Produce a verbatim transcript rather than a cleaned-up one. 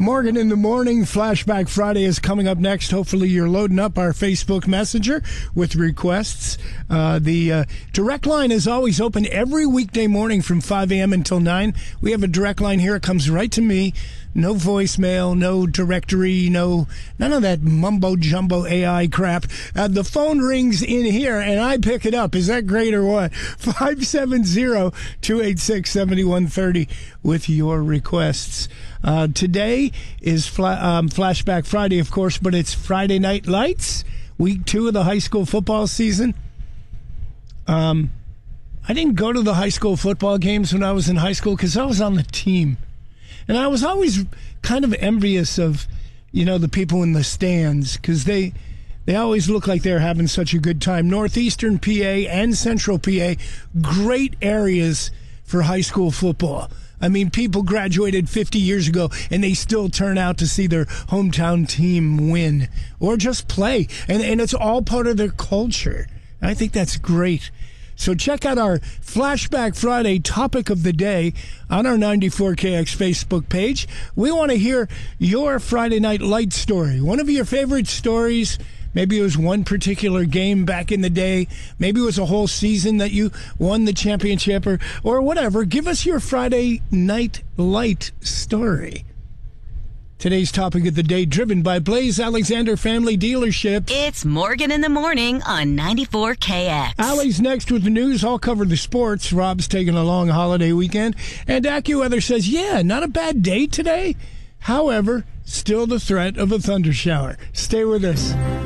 Morgan in the Morning. Flashback Friday is coming up next. Hopefully you're loading up our Facebook Messenger with requests. Uh, the uh, direct line is always open every weekday morning from five a.m. until nine. We have a direct line here. It comes right to me. No voicemail, no directory, no none of that mumbo-jumbo A I crap. Uh, the phone rings in here, and I pick it up. Is that great or what? five seven zero, two eight six, seven one three zero with your requests. Uh, today is fla- um, Flashback Friday, of course, but it's Friday Night Lights, week two of the high school football season. Um, I didn't go to the high school football games when I was in high school because I was on the team. And I was always kind of envious of, you know, the people in the stands because they they always look like they're having such a good time. Northeastern P A and Central P A, great areas for high school football. I mean, people graduated fifty years ago, and they still turn out to see their hometown team win or just play. And, and it's all part of their culture. I think that's great. So check out our Flashback Friday topic of the day on our ninety-four K X Facebook page. We want to hear your Friday Night Light story. One of your favorite stories. Maybe it was one particular game back in the day. Maybe it was a whole season that you won the championship or, or whatever. Give us your Friday Night Light story. Today's topic of the day, driven by Blaze Alexander Family Dealership. It's Morgan in the Morning on ninety-four K X. Allie's next with the news. I'll cover the sports. Rob's taking a long holiday weekend. And AccuWeather says, yeah, not a bad day today. However, still the threat of a thunder shower. Stay with us.